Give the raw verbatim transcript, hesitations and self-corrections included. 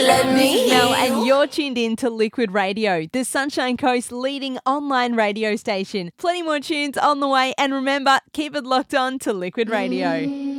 let me Mel, hear. and you're tuned in to Liquid Radio, the Sunshine Coast's leading online radio station. Plenty more tunes on the way, and remember, keep it locked on to Liquid Radio.